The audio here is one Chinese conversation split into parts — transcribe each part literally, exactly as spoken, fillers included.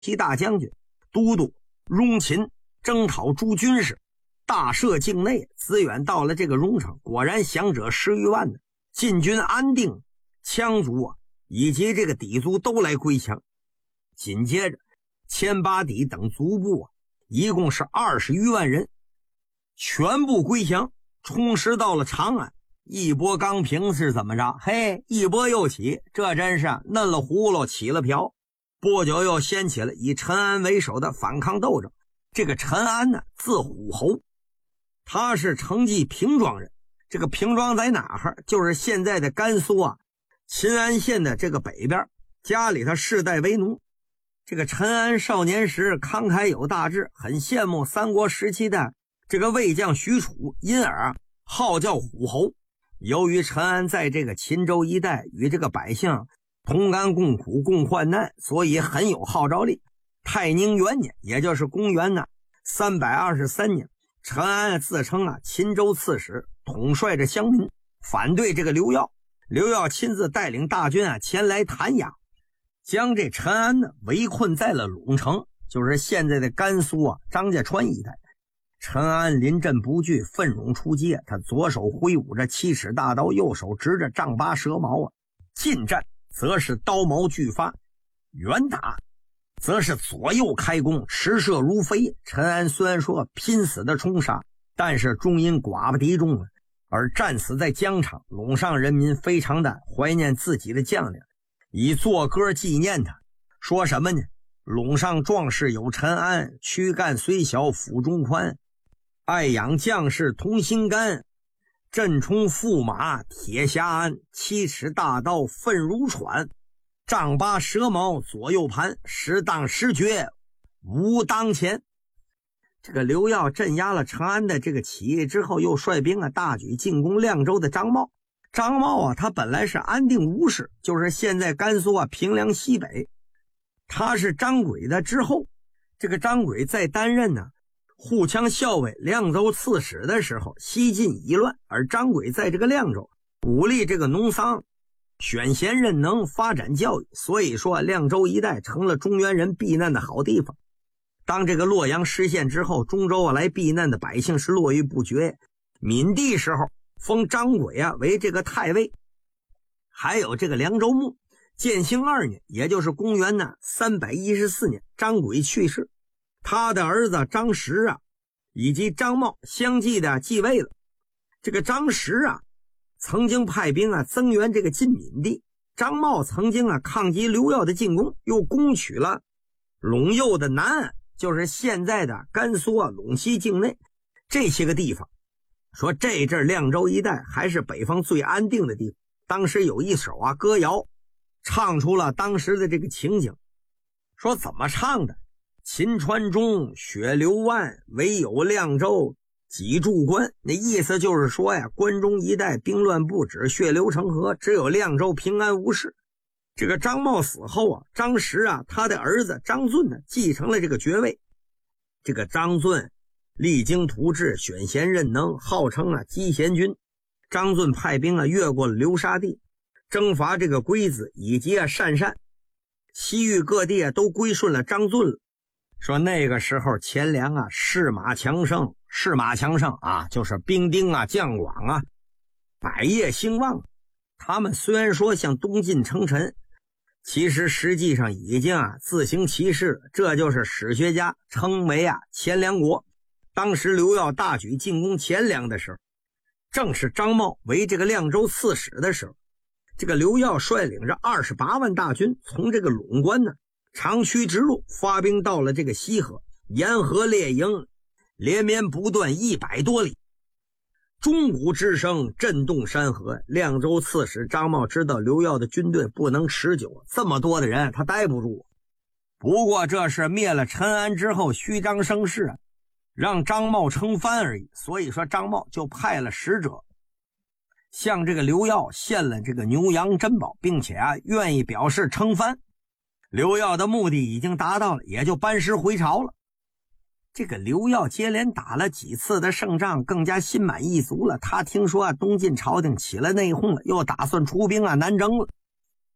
骑大将军、都督荣秦，征讨诸军事，大赦境内，资源到了这个荣城，果然降者十余万呢。晋军安定，羌族啊以及这个氐族都来归降。紧接着千巴氐等族部啊一共是二十余万人，全部归降，充实到了长安。一波刚平是怎么着？嘿，一波又起，这真是嫩了葫芦起了瓢。不久又掀起了以陈安为首的反抗斗争。这个陈安呢，字虎侯，他是成纪平庄人。这个平庄在哪儿？就是现在的甘肃啊秦安县的这个北边，家里他世代为农。这个陈安少年时慷慨有大志，很羡慕三国时期的这个魏将许褚，因而号叫虎侯。由于陈安在这个秦州一带与这个百姓同甘共苦共患难，所以很有号召力。泰宁元年，也就是公元呢三百二十三年，陈安自称啊秦州刺史，统帅着乡民，反对这个刘耀。刘耀亲自带领大军啊前来弹压，将这陈安呢围困在了陇城，就是现在的甘肃啊张家川一带。陈安临阵不惧，奋勇出击，他左手挥舞着七尺大刀，右手执着丈八蛇矛啊。近战则是刀矛俱发，远打则是左右开弓，驰射如飞。陈安虽然说拼死的冲杀，但是终因寡不敌众而战死在疆场。陇上人民非常的怀念自己的将领，以作歌纪念他，说什么呢？陇上壮士有陈安，躯干虽小腹中宽，爱养将士同心肝，阵冲驸马铁侠安，七尺大刀愤如喘，丈八蛇矛左右盘，时当时绝无当前。这个刘耀镇压了陈安的这个起义之后，又率兵啊大举进攻凉州的张茂。张茂啊他本来是安定吴氏，就是现在甘肃啊平凉西北，他是张轨的之后。这个张轨在担任呢护羌校尉、凉州刺史的时候，西晋已乱，而张轨在这个凉州鼓励这个农桑选贤任能，发展教育，所以说凉州一带成了中原人避难的好地方。当这个洛阳失陷之后，中州啊来避难的百姓是络绎不绝。闵帝时候封张轨啊为这个太尉。还有这个凉州牧，建兴二年，也就是公元呢三百一十四年，张轨去世，他的儿子张实啊以及张茂相继的继位了。这个张实啊曾经派兵啊增援这个晋闵帝，张茂曾经啊抗击刘耀的进攻，又攻取了陇右的南岸，就是现在的甘肃啊陇西境内这些个地方。说这阵凉州一带还是北方最安定的地方。当时有一首啊歌谣唱出了当时的这个情景，说怎么唱的？秦川中血流万，唯有凉州几驻关。那意思就是说呀，关中一带兵乱不止，血流成河，只有凉州平安无事。这个张茂死后啊，张实啊他的儿子张遵呢继承了这个爵位。这个张遵励精图治，选贤任能，号称啊积贤军。张遵派兵啊越过了流沙地，征伐这个龟子以及啊鄯善，西域各地啊都归顺了张遵了。说那个时候钱粮啊士马强盛，士马强盛啊就是兵丁啊将广啊，百业兴旺。他们虽然说像东晋称臣，其实实际上已经啊自行其事，这就是史学家称为啊钱粮国。当时刘耀大举进攻钱粮的时候，正是张茂为这个凉州刺史的时候。这个刘耀率领着二十八万大军，从这个陇关呢长驱直入，发兵到了这个西河，沿河列营，连绵不断一百多里。钟鼓之声震动山河。凉州刺史张茂知道刘耀的军队不能持久，这么多的人他待不住。不过这是灭了陈安之后虚张声势啊，让张茂称藩而已。所以说张茂就派了使者向这个刘耀献了这个牛羊珍宝，并且啊愿意表示称藩。刘耀的目的已经达到了，也就班师回朝了。这个刘耀接连打了几次的胜仗，更加心满意足了。他听说啊东晋朝廷起了内讧了，又打算出兵啊南征了。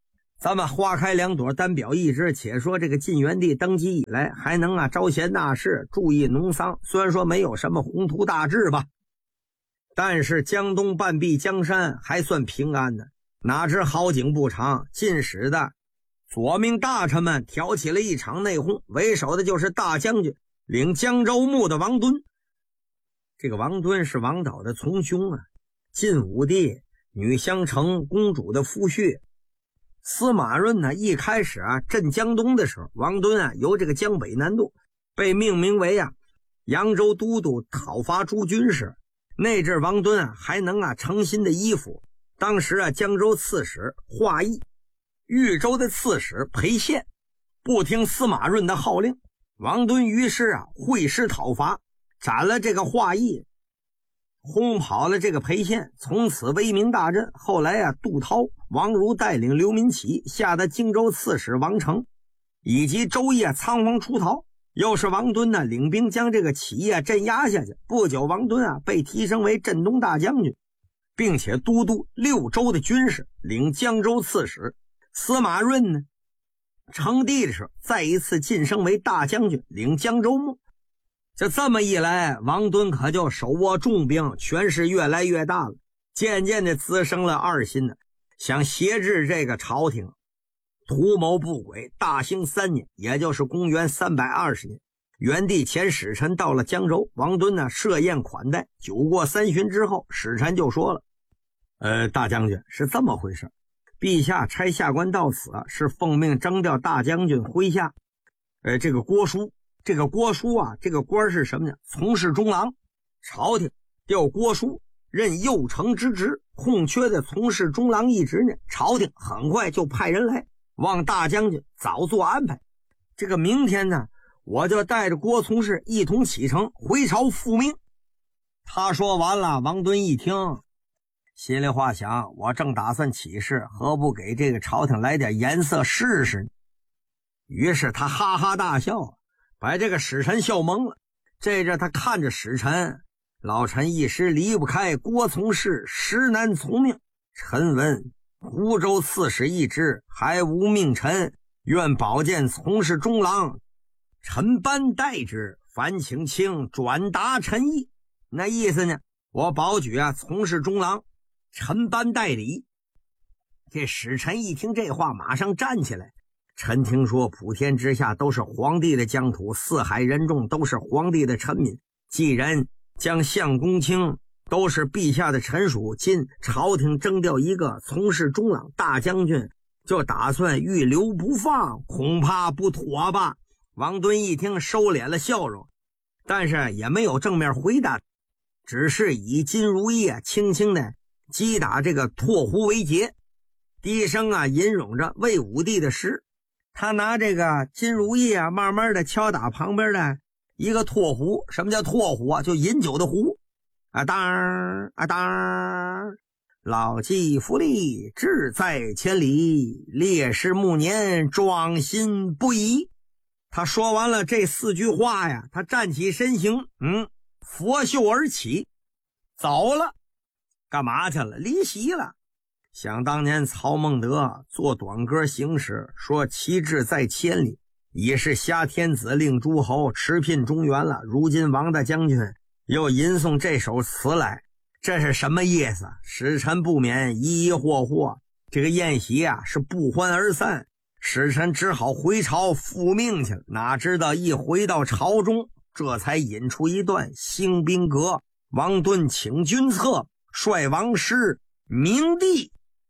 咱们花开两朵，单表一枝。且说这个晋元帝登基以来，还能啊招贤纳士，注意农桑，虽然说没有什么宏图大志吧，但是江东半壁江山还算平安的。哪知好景不长，晋使的左命大臣们挑起了一场内讧，为首的就是大将军领江州牧的王敦。这个王敦是王导的从兄啊，晋武帝女相城公主的夫婿。司马润呢，一开始啊镇江东的时候，王敦啊由这个江北南渡，被命名为啊扬州都督讨伐诸军使。那阵王敦啊还能啊诚心的依附。当时啊江州刺史华义、豫州的刺史裴宪不听司马润的号令，王敦于是啊会师讨伐，斩了这个华义，轰跑了这个裴宪，从此威名大振。后来啊杜涛、王儒带领刘民起，吓得荆州刺史王成以及周夜仓皇出逃。又是王敦呢领兵将这个起义镇压下去。不久王敦啊被提升为镇东大将军，并且都督六州的军事，领江州刺史。司马润呢称帝的时候再一次晋升为大将军，领江州牧。就这么一来，王敦可就手握重兵，权势越来越大了，渐渐的滋生了二心呢，想挟制这个朝廷，图谋不轨。大兴三年，也就是公元三百二十年，元帝遣使臣到了江州，王敦呢设宴款待。酒过三巡之后，使臣就说了：呃，大将军，是这么回事，陛下差下官到此是奉命征调大将军麾下呃这个郭书。这个郭书啊，这个官是什么呢？从事中郎。朝廷调郭书任右丞之职，空缺的从事中郎一职呢，朝廷很快就派人来，望大将军早做安排。这个明天呢，我就带着郭从事一同启程回朝复命。他说完了，王敦一听，心里话想，我正打算起事，何不给这个朝廷来点颜色试试呢？于是他哈哈大笑，把这个使臣笑懵了。这阵他看着使臣，老臣一时离不开郭从事，实难从命。臣闻湖州刺史一职，还无命臣，愿保荐从事中郎，臣班代之，烦请卿转达臣意。那意思呢，我保举啊从事中郎，臣班代理。这使臣一听这话，马上站起来。臣听说普天之下都是皇帝的疆土，四海人众都是皇帝的臣民，既然将相公卿都是陛下的臣属，今朝廷征调一个从事中郎，大将军就打算预留不放，恐怕不妥吧。王敦一听收敛了笑容，但是也没有正面回答，只是以金如意啊轻轻的击打这个唾壶为节，低声啊吟咏着魏武帝的诗。他拿这个金如意啊慢慢的敲打旁边的一个唾壶。什么叫唾壶啊？就饮酒的壶。啊当啊当，老骥伏枥，志在千里，烈士暮年，壮心不已。他说完了这四句话呀，他站起身形，嗯，拂袖而起，走了。干嘛去了？离席了。想当年曹孟德做短歌行史，说其志在千里，已是挟天子令诸侯，持聘中原了。如今王大将军又吟诵这首词来，这是什么意思？使臣不免疑疑惑惑。这个宴席啊是不欢而散，使臣只好回朝复命去了。哪知道一回到朝中，这才引出一段兴兵阁。王敦请军策，率王师明帝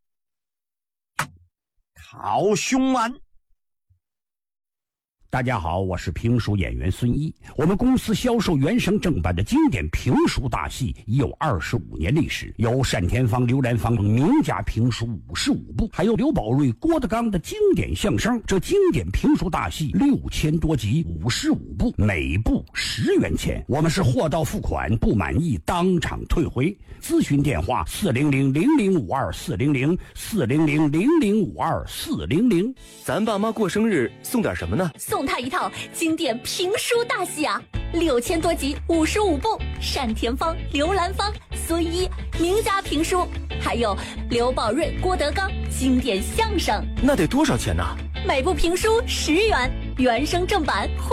讨凶安。 大家好，我是评书演员孙一。我们公司销售原声正版的经典评书大戏已有二十五年历史，有单田芳、刘兰芳名家评书五十五部，还有刘宝瑞、郭德纲的经典相声。这经典评书大戏六千多集，五十五部，每部十元钱。我们是货到付款，不满意当场退回。咨询电话：四零零零零五二四零零四零零零零五二四零零。 咱爸妈过生日送点什么呢？ 送他一套经典评书大戏啊，六千多集，五十五部，单田芳、刘兰芳孙一名家评书，还有刘宝瑞、郭德纲经典相声。 那得多少钱呢？ 每部评书十元，原声正版